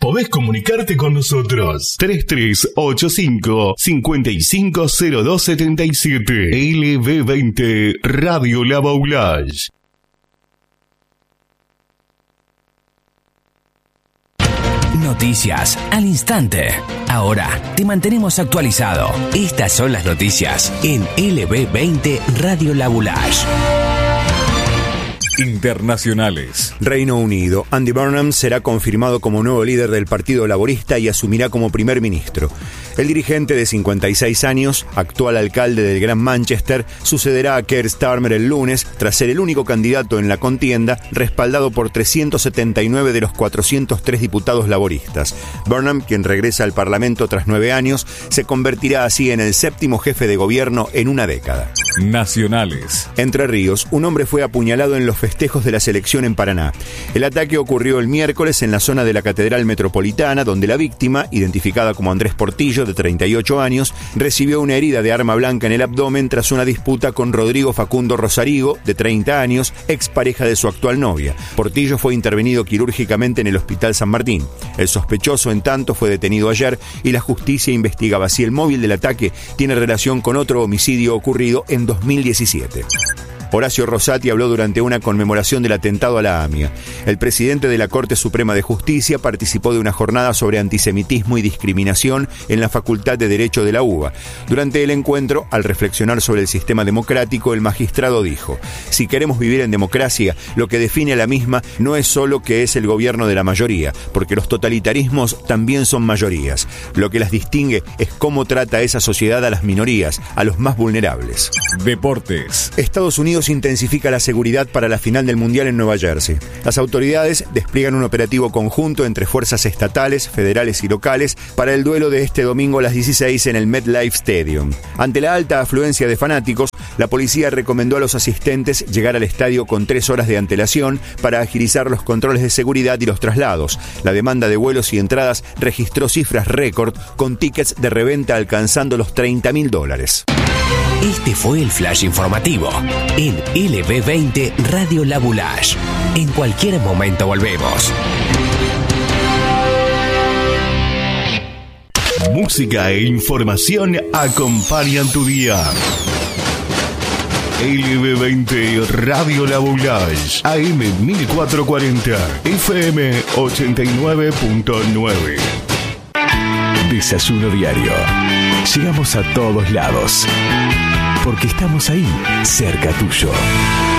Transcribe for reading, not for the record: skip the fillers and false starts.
podés comunicarte con nosotros. 3385-550277. LB20 Radio La Baulage. Noticias al instante. Ahora te mantenemos actualizado. Estas son las noticias en LB20 Radio La Baulage. Internacionales. Reino Unido. Andy Burnham será confirmado como nuevo líder del Partido Laborista y asumirá como primer ministro. El dirigente de 56 años, actual alcalde del Gran Manchester, sucederá a Keir Starmer el lunes tras ser el único candidato en la contienda, respaldado por 379 de los 403 diputados laboristas. Burnham, quien regresa al Parlamento tras 9 años, se convertirá así en el séptimo jefe de gobierno en una década. Nacionales. Entre Ríos, un hombre fue apuñalado en los festejos de la selección en Paraná. El ataque ocurrió el miércoles en la zona de la Catedral Metropolitana, donde la víctima, identificada como Andrés Portillo, de 38 años, recibió una herida de arma blanca en el abdomen tras una disputa con Rodrigo Facundo Rosarigo, de 30 años, expareja de su actual novia. Portillo fue intervenido quirúrgicamente en el Hospital San Martín. El sospechoso, en tanto, fue detenido ayer y la justicia investigaba si el móvil del ataque tiene relación con otro homicidio ocurrido en 2017. Horacio Rosati habló durante una conmemoración del atentado a la AMIA. El presidente de la Corte Suprema de Justicia participó de una jornada sobre antisemitismo y discriminación en la Facultad de Derecho de la UBA. Durante el encuentro, al reflexionar sobre el sistema democrático, el magistrado dijo: si queremos vivir en democracia, lo que define a la misma no es solo que es el gobierno de la mayoría, porque los totalitarismos también son mayorías. Lo que las distingue es cómo trata esa sociedad a las minorías, a los más vulnerables. Deportes. Estados Unidos intensifica la seguridad para la final del Mundial en Nueva Jersey. Las autoridades despliegan un operativo conjunto entre fuerzas estatales, federales y locales para el duelo de este domingo a las 16 en el MetLife Stadium. Ante la alta afluencia de fanáticos, la policía recomendó a los asistentes llegar al estadio con 3 horas de antelación para agilizar los controles de seguridad y los traslados. La demanda de vuelos y entradas registró cifras récord, con tickets de reventa alcanzando los $30.000. Este fue el flash informativo en LB20 Radio La Baulage. En cualquier momento volvemos. Música e información acompañan tu día. LB20 Radio La Baulage, AM 1440, FM 89.9. Desayuno diario. Llegamos a todos lados, porque estamos ahí, cerca tuyo.